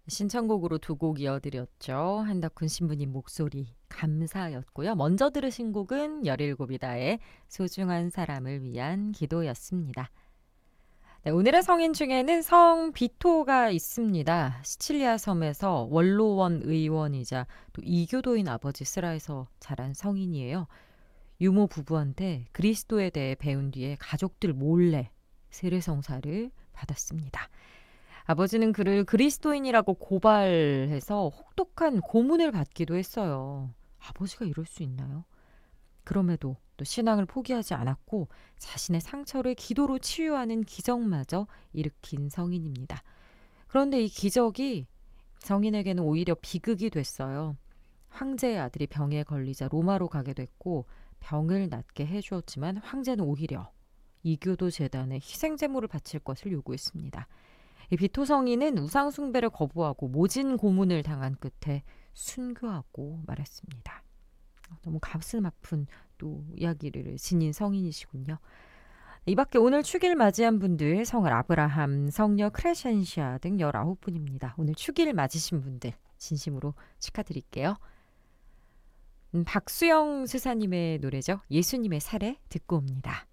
신청곡으로 두 곡 이어드렸죠. 한덕훈 신부님 목소리 감사였고요. 먼저 들으신 곡은 17이다의 소중한 사람을 위한 기도였습니다. 네, 오늘의 성인 중에는 성 비토가 있습니다. 시칠리아 섬에서 원로원 의원이자 또 이교도인 아버지 슬하에서 자란 성인이에요. 유모 부부한테 그리스도에 대해 배운 뒤에 가족들 몰래 세례성사를 받았습니다. 아버지는 그를 그리스도인이라고 고발해서 혹독한 고문을 받기도 했어요. 아버지가 이럴 수 있나요? 그럼에도 또 신앙을 포기하지 않았고 자신의 상처를 기도로 치유하는 기적마저 일으킨 성인입니다. 그런데 이 기적이 성인에게는 오히려 비극이 됐어요. 황제의 아들이 병에 걸리자 로마로 가게 됐고 병을 낫게 해주었지만 황제는 오히려 이교도 재단에 희생제물을 바칠 것을 요구했습니다. 이 비토 성인은 우상 숭배를 거부하고 모진 고문을 당한 끝에 순교하고 말았습니다. 너무 가슴 아픈 또 이야기를 지닌 성인이시군요. 이 밖에 오늘 축일 맞이한 분들 성을 아브라함, 성녀 크레센시아 등 19분입니다. 오늘 축일 맞으신 분들 진심으로 축하드릴게요. 박수영 스사님의 노래죠. 예수님의 사례 듣고 옵니다.